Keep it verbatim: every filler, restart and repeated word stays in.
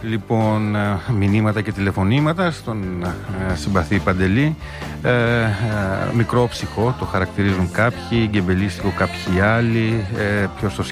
λοιπόν μηνύματα και τηλεφωνήματα στον ε, συμπαθή Παντελή. Ε, ε, μικρόψυχο το χαρακτηρίζουν κάποιοι, γκεμπελίστικο κάποιοι άλλοι, ε, πιο στο